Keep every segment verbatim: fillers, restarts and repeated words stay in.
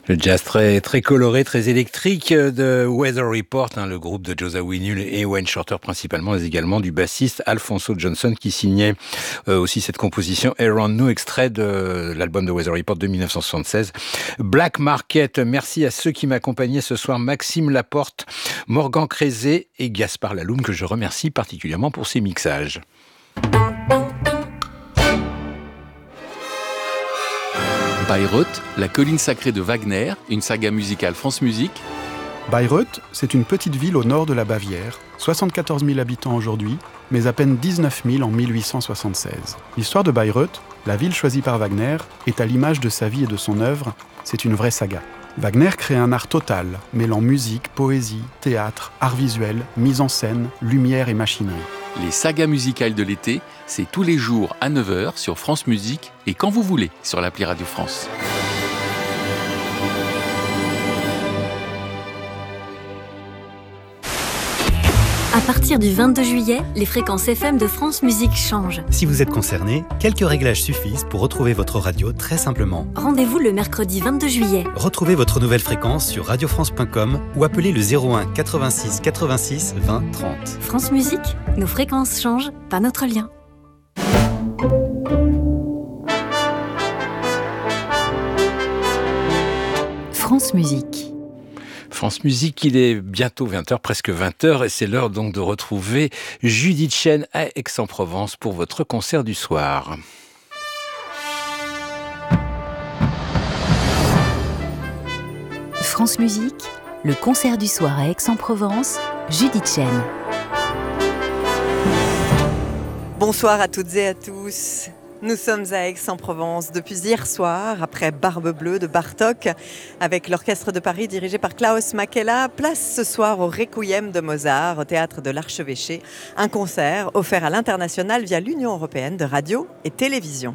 Le jazz très, très coloré, très électrique de Weather Report, hein, le groupe de Joe Zawinul et Wayne Shorter principalement, mais également du bassiste Alphonso Johnson qui signait euh, aussi cette composition Around Nous, extrait de l'album de Weather Report de dix-neuf cent soixante-seize. Black Market, merci à ceux qui m'accompagnaient ce soir, Maxime Laporte, Morgan Crézé et Gaspard Laloum, que je remercie particulièrement pour ses mixages. Bayreuth, la colline sacrée de Wagner, une saga musicale France Musique. Bayreuth, c'est une petite ville au nord de la Bavière, soixante-quatorze mille habitants aujourd'hui, mais à peine dix-neuf mille en mille huit cent soixante-seize. L'histoire de Bayreuth, la ville choisie par Wagner, est à l'image de sa vie et de son œuvre, c'est une vraie saga. Wagner crée un art total, mêlant musique, poésie, théâtre, art visuel, mise en scène, lumière et machinerie. Les sagas musicales de l'été, c'est tous les jours à neuf heures sur France Musique et quand vous voulez sur l'appli Radio France. À partir du vingt-deux juillet, les fréquences F M de France Musique changent. Si vous êtes concerné, quelques réglages suffisent pour retrouver votre radio très simplement. Rendez-vous le mercredi vingt-deux juillet. Retrouvez votre nouvelle fréquence sur radio france point com ou appelez le zéro un quatre-vingt-six quatre-vingt-six vingt trente. France Musique, nos fréquences changent, pas notre lien. France Musique. France Musique, il est bientôt vingt heures, presque vingt heures, et c'est l'heure donc de retrouver Judith Chen à Aix-en-Provence pour votre concert du soir. France Musique, le concert du soir à Aix-en-Provence, Judith Chen. Bonsoir à toutes et à tous. Nous sommes à Aix-en-Provence depuis hier soir, après Barbe Bleue de Bartók, avec l'Orchestre de Paris dirigé par Klaus Makela. Place ce soir au Requiem de Mozart, au Théâtre de l'Archevêché. Un concert offert à l'international via l'Union européenne de radio et télévision.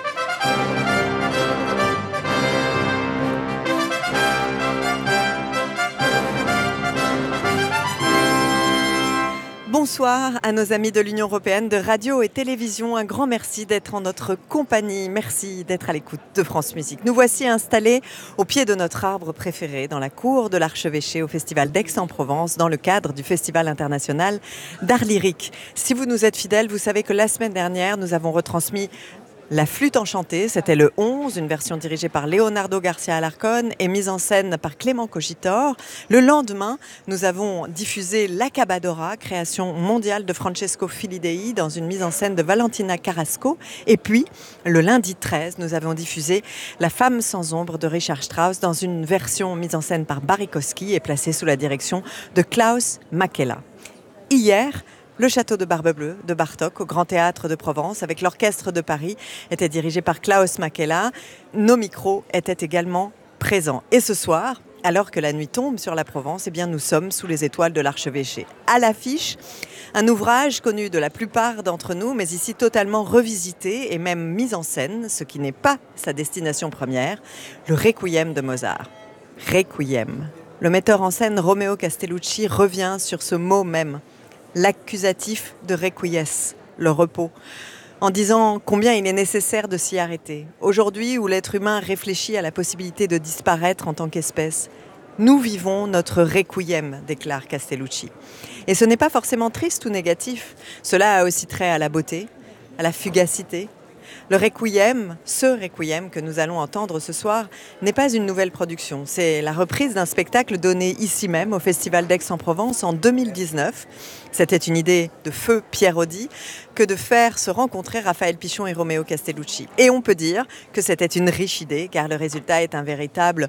Bonsoir à nos amis de l'Union européenne de radio et télévision. Un grand merci d'être en notre compagnie. Merci d'être à l'écoute de France Musique. Nous voici installés au pied de notre arbre préféré dans la cour de l'Archevêché au Festival d'Aix-en-Provence dans le cadre du Festival international d'art lyrique. Si vous nous êtes fidèles, vous savez que la semaine dernière, nous avons retransmis La Flûte enchantée, c'était le onze, une version dirigée par Leonardo Garcia Alarcón et mise en scène par Clément Cogitor. Le lendemain, nous avons diffusé L'Acabadora, création mondiale de Francesco Filidei dans une mise en scène de Valentina Carrasco. Et puis, le lundi treize, nous avons diffusé La Femme sans ombre de Richard Strauss dans une version mise en scène par Barikowski et placée sous la direction de Klaus Makela. Hier, le château de Barbe Bleue de Bartók au Grand Théâtre de Provence avec l'Orchestre de Paris était dirigé par Klaus Makela. Nos micros étaient également présents. Et ce soir, alors que la nuit tombe sur la Provence, eh bien nous sommes sous les étoiles de l'Archevêché. À l'affiche, un ouvrage connu de la plupart d'entre nous, mais ici totalement revisité et même mis en scène, ce qui n'est pas sa destination première, le Requiem de Mozart. Requiem. Le metteur en scène Romeo Castellucci revient sur ce mot même, l'accusatif de requies, le repos, en disant combien il est nécessaire de s'y arrêter. Aujourd'hui, où l'être humain réfléchit à la possibilité de disparaître en tant qu'espèce, nous vivons notre requiem, déclare Castellucci. Et ce n'est pas forcément triste ou négatif. Cela a aussi trait à la beauté, à la fugacité. Le Requiem, ce Requiem que nous allons entendre ce soir, n'est pas une nouvelle production. C'est la reprise d'un spectacle donné ici même au Festival d'Aix-en-Provence en deux mille dix-neuf. C'était une idée de feu Pierre Audi que de faire se rencontrer Raphaël Pichon et Romeo Castellucci. Et on peut dire que c'était une riche idée car le résultat est un véritable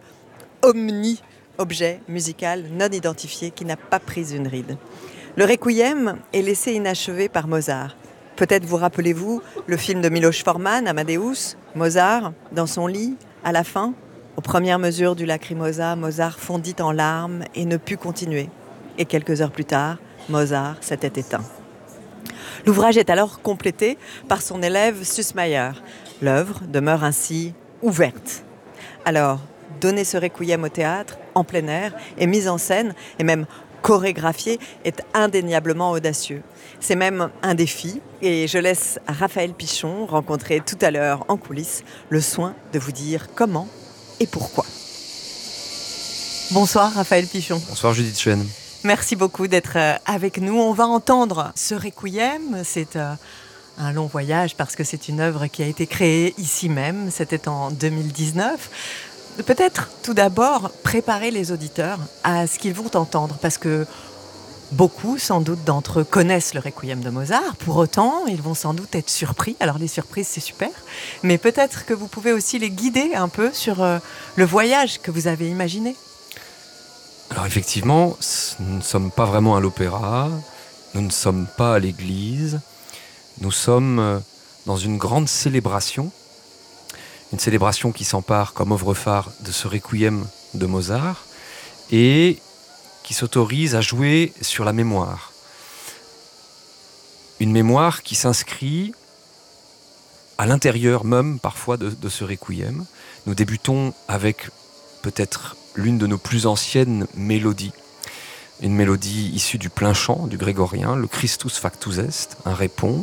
omni-objet musical non identifié qui n'a pas pris une ride. Le Requiem est laissé inachevé par Mozart. Peut-être vous rappelez-vous le film de Miloš Forman, Amadeus, Mozart, dans son lit, à la fin, aux premières mesures du lacrymosa, Mozart fondit en larmes et ne put continuer. Et quelques heures plus tard, Mozart s'était éteint. L'ouvrage est alors complété par son élève Süssmayer. L'œuvre demeure ainsi ouverte. Alors, donner ce requiem au théâtre, en plein air, et mise en scène, et même chorégraphié, est indéniablement audacieux. C'est même un défi et je laisse Raphaël Pichon, rencontré tout à l'heure en coulisses, le soin de vous dire comment et pourquoi. Bonsoir Raphaël Pichon. Bonsoir Judith Chen. Merci beaucoup d'être avec nous. On va entendre ce Requiem. C'est un long voyage parce que c'est une œuvre qui a été créée ici même. C'était en deux mille dix-neuf. Peut-être tout d'abord préparer les auditeurs à ce qu'ils vont entendre parce que beaucoup, sans doute, d'entre eux connaissent le Requiem de Mozart. Pour autant, ils vont sans doute être surpris. Alors, les surprises, c'est super. Mais peut-être que vous pouvez aussi les guider un peu sur euh, le voyage que vous avez imaginé. Alors, effectivement, nous ne sommes pas vraiment à l'opéra. Nous ne sommes pas à l'église. Nous sommes dans une grande célébration. Une célébration qui s'empare comme œuvre phare de ce Requiem de Mozart. Et qui s'autorise à jouer sur la mémoire. Une mémoire qui s'inscrit à l'intérieur même parfois de, de ce Requiem. Nous débutons avec peut-être l'une de nos plus anciennes mélodies. Une mélodie issue du plein chant, du grégorien, le Christus factus est, un répon.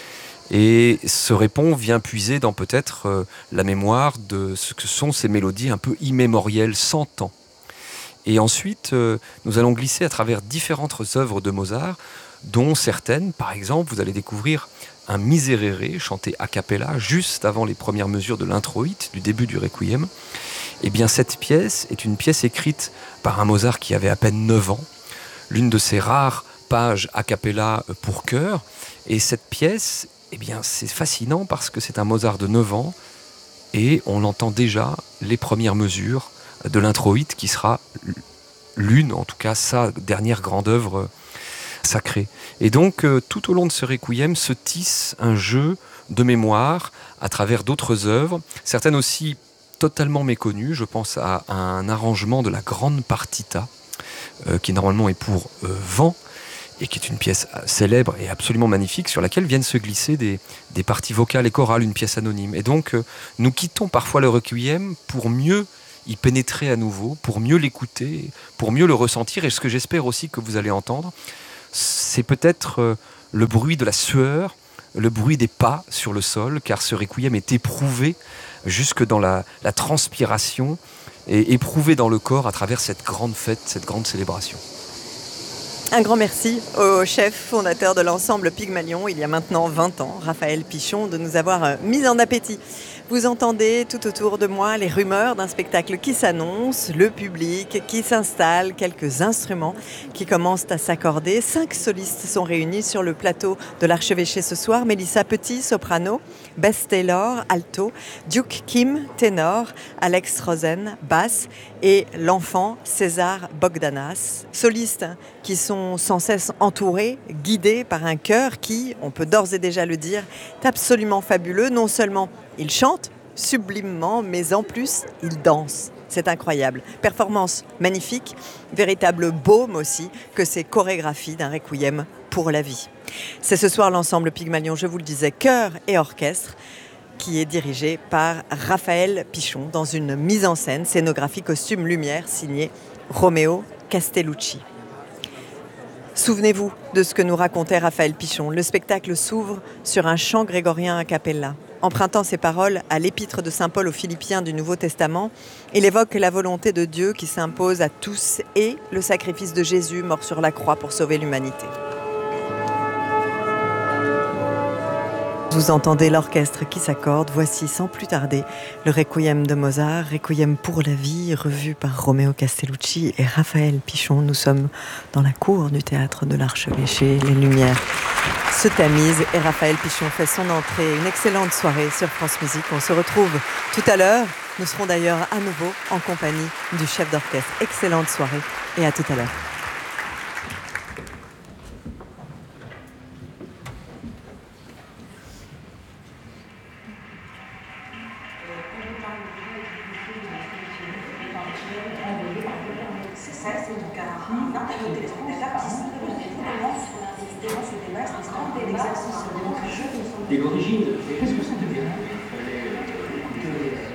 Et ce répon vient puiser dans peut-être euh, la mémoire de ce que sont ces mélodies un peu immémorielles, sans temps. Et ensuite, euh, nous allons glisser à travers différentes œuvres de Mozart, dont certaines, par exemple, vous allez découvrir un Miserere chanté a cappella juste avant les premières mesures de l'introïte, du début du Requiem. Eh bien, cette pièce est une pièce écrite par un Mozart qui avait à peine neuf ans, l'une de ces rares pages a cappella pour chœur. Et cette pièce, eh bien, c'est fascinant parce que c'est un Mozart de neuf ans et on entend déjà les premières mesures de l'introïte qui sera l'une, en tout cas sa dernière grande œuvre sacrée. Et donc euh, tout au long de ce Requiem se tisse un jeu de mémoire à travers d'autres œuvres, certaines aussi totalement méconnues. Je pense à, à un arrangement de la grande partita euh, qui normalement est pour euh, vent et qui est une pièce célèbre et absolument magnifique sur laquelle viennent se glisser des, des parties vocales et chorales, une pièce anonyme. Et donc euh, nous quittons parfois le Requiem pour mieux y pénétrer à nouveau, pour mieux l'écouter, pour mieux le ressentir. Et ce que j'espère aussi que vous allez entendre, c'est peut-être euh, le bruit de la sueur, le bruit des pas sur le sol, car ce Requiem est éprouvé jusque dans la, la transpiration et éprouvé dans le corps à travers cette grande fête, cette grande célébration. Un grand merci au chef fondateur de l'ensemble Pygmalion, il y a maintenant vingt ans, Raphaël Pichon, de nous avoir mis en appétit. Vous entendez tout autour de moi les rumeurs d'un spectacle qui s'annonce, le public qui s'installe, quelques instruments qui commencent à s'accorder. Cinq solistes sont réunis sur le plateau de l'Archevêché ce soir. Mélissa Petit, soprano, Bess Taylor, alto, Duke Kim, ténor, Alex Rosen, basse et l'enfant César Bogdanas. Solistes qui sont sans cesse entourés, guidés par un chœur qui, on peut d'ores et déjà le dire, est absolument fabuleux. Non seulement il chante sublimement, mais en plus, il danse. C'est incroyable. Performance magnifique, véritable baume aussi que ces chorégraphies d'un Requiem pour la vie. C'est ce soir l'ensemble Pygmalion, je vous le disais, chœur et orchestre, qui est dirigé par Raphaël Pichon dans une mise en scène, scénographie, costume, lumière, signée Romeo Castellucci. Souvenez-vous de ce que nous racontait Raphaël Pichon. Le spectacle s'ouvre sur un chant grégorien a cappella. Empruntant ses paroles à l'épître de saint Paul aux Philippiens du Nouveau Testament, il évoque la volonté de Dieu qui s'impose à tous et le sacrifice de Jésus mort sur la croix pour sauver l'humanité. Vous entendez l'orchestre qui s'accorde. Voici sans plus tarder le Requiem de Mozart, Requiem pour la vie, revu par Romeo Castellucci et Raphaël Pichon. Nous sommes dans la cour du théâtre de l'Archevêché. Les lumières se tamisent et Raphaël Pichon fait son entrée. Une excellente soirée sur France Musique. On se retrouve tout à l'heure. Nous serons d'ailleurs à nouveau en compagnie du chef d'orchestre. Excellente soirée et à tout à l'heure. Et l'origine, qu'est-ce que ça devient ? Il fallait écouter